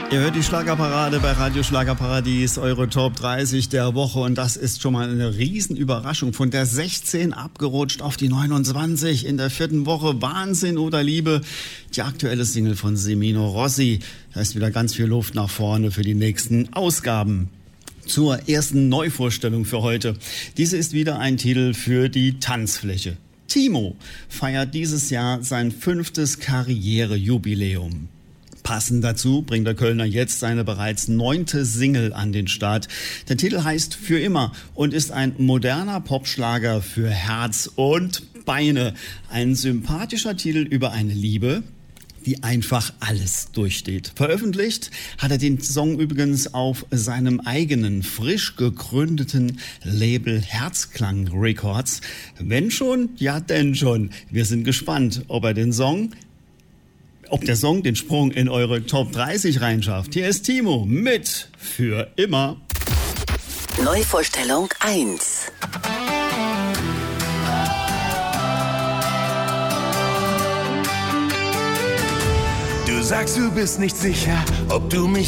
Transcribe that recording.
Ihr hört die Schlagerparade bei Radio Schlagerparadies, eure Top 30 der Woche, und das ist schon mal eine Riesenüberraschung. Von der 16 abgerutscht auf die 29 in der 4. Woche. Wahnsinn oder Liebe, die aktuelle Single von Semino Rossi. Da ist wieder ganz viel Luft nach vorne für die nächsten Ausgaben. Zur ersten Neuvorstellung für heute. Diese ist wieder ein Titel für die Tanzfläche. Timo feiert dieses Jahr sein 5. Karrierejubiläum. Passend dazu bringt der Kölner jetzt seine bereits 9. Single an den Start. Der Titel heißt Für immer und ist ein moderner Popschlager für Herz und Beine. Ein sympathischer Titel über eine Liebe, die einfach alles durchsteht. Veröffentlicht hat er den Song übrigens auf seinem eigenen, frisch gegründeten Label Herzklang Records. Wenn schon, ja denn schon. Wir sind gespannt, ob der Song den Sprung in eure Top 30 reinschafft. Hier ist Timo mit Für immer. Neuvorstellung 1. Du sagst, du bist nicht sicher, ob du mich